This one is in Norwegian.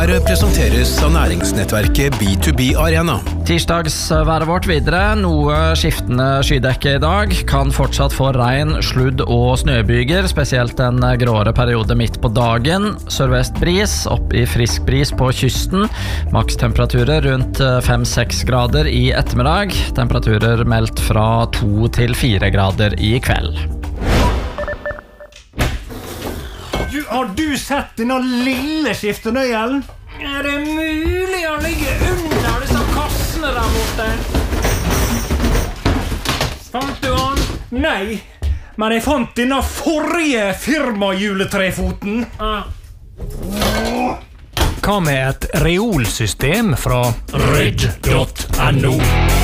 Her presenteres av næringsnettverket B2B Arena. Tirsdagsværet vårt videre, noe skiftende skydekke i dag, kan fortsatt få regn, sludd og snøbyger, spesielt en gråere periode midt på dagen. Sørvest bris, opp i frisk bris på kysten, makstemperaturer rundt 5-6 grader i ettermiddag, temperaturer meldt fra 2 til 4 grader i kveld. Har du sett denne lille skiftenøyelen? Er det mulig å ligge under disse kassene der borte? Fant du han? Nei, men jeg fant denne forrige firmajuletrefoten. Hva med et reolsystem fra Ryd.no?